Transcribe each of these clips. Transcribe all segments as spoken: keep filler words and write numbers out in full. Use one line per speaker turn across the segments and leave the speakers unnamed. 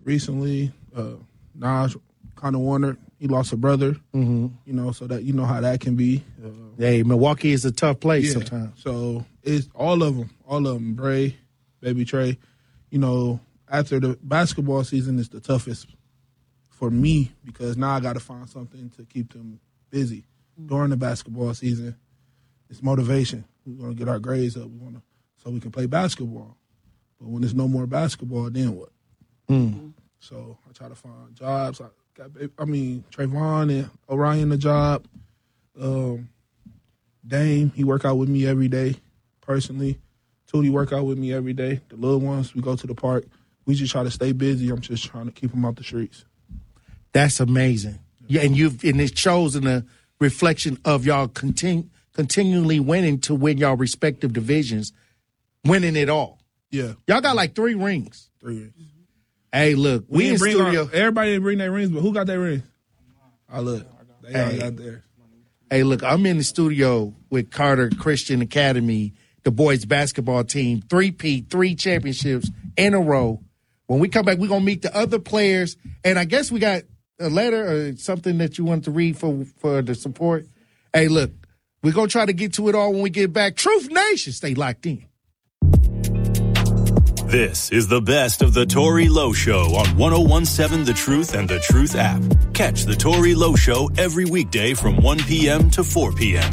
recently. Uh, Naj, Connor Warner, he lost a brother.
Mm-hmm.
You know, so that you know how that can be. Uh,
hey, Milwaukee is a tough place
yeah,
sometimes.
So it's all of them, all of them. Bray, Baby Trey. You know, after the basketball season is the toughest for me because now I got to find something to keep them busy during the basketball season. It's motivation. We want to get our grades up. We want to so we can play basketball. But when there's no more basketball, then what?
Mm.
So I try to find jobs. I got, I mean, Trayvon and Orion a job. Um, Dame, he work out with me every day, personally. Tootie work out with me every day. The little ones, we go to the park. We just try to stay busy. I'm just trying to keep them out the streets.
That's amazing. Yeah, and you've and it shows in a reflection of y'all continue, continually winning to win y'all respective divisions, winning it all.
Yeah.
Y'all got like three rings.
Three rings.
Hey, look, we, we in
bring
studio.
Our, everybody didn't bring their rings, but who got their rings? I look. They all
hey.
got theirs.
Hey, look, I'm in the studio with Carter Christian Academy, the boys basketball team, three-peat, three championships in a row. When we come back, we're going to meet the other players. And I guess we got a letter or something that you wanted to read for, for the support. Hey, look, we're going to try to get to it all when we get back. Truth Nation, stay locked in.
This is the best of the Tory Lowe Show on one oh one seven The Truth and The Truth app. Catch the Tory Lowe Show every weekday from one p.m. to four p.m.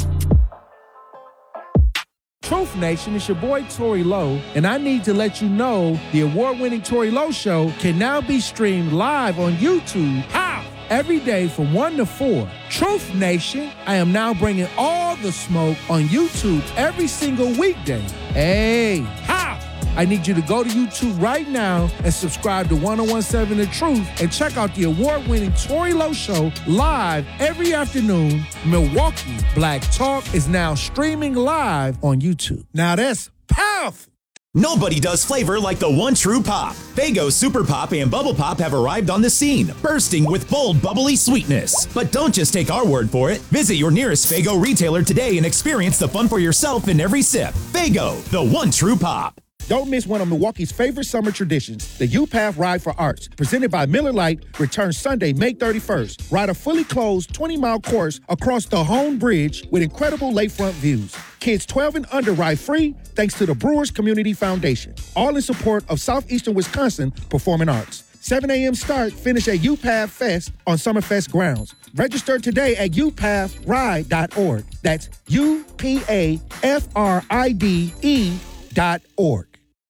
Truth Nation, it's your boy Tory Lowe, and I need to let you know the award-winning Tory Lowe Show can now be streamed live on YouTube. How? Every day from one to four. Truth Nation, I am now bringing all the smoke on YouTube every single weekday. Hey, how? I need you to go to YouTube right now and subscribe to one oh one seven The Truth and check out the award-winning Tory Lowe Show live every afternoon. Milwaukee Black Talk is now streaming live on YouTube. Now that's powerful.
Nobody does flavor like the one true pop. Faygo Super Pop and Bubble Pop have arrived on the scene, bursting with bold, bubbly sweetness. But don't just take our word for it. Visit your nearest Faygo retailer today and experience the fun for yourself in every sip. Faygo, the one true pop.
Don't miss one of Milwaukee's favorite summer traditions, the U-Path Ride for Arts, presented by Miller Lite, returns Sunday, May thirty-first. Ride a fully closed twenty-mile course across the Hone Bridge with incredible lakefront views. Kids twelve and under ride free thanks to the Brewers Community Foundation. All in support of Southeastern Wisconsin Performing Arts. seven a.m. start, finish at U-Path Fest on Summerfest grounds. Register today at u path ride dot org. That's U P A F R I D E dot org.